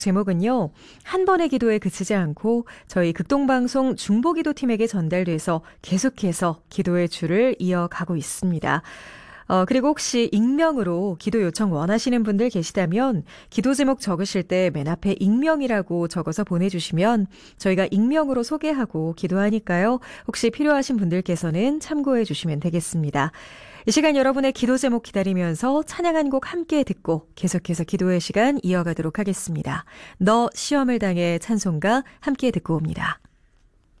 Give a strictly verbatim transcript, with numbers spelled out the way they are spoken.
제목은요, 한 번의 기도에 그치지 않고 저희 극동방송 중보기도팀에게 전달돼서 계속해서 기도의 줄을 이어가고 있습니다. 어, 그리고 혹시 익명으로 기도 요청 원하시는 분들 계시다면 기도 제목 적으실 때 맨 앞에 익명이라고 적어서 보내주시면 저희가 익명으로 소개하고 기도하니까요. 혹시 필요하신 분들께서는 참고해 주시면 되겠습니다. 이 시간 여러분의 기도 제목 기다리면서 찬양 한 곡 함께 듣고 계속해서 기도의 시간 이어가도록 하겠습니다. 너 시험을 당해 찬송가 함께 듣고 옵니다.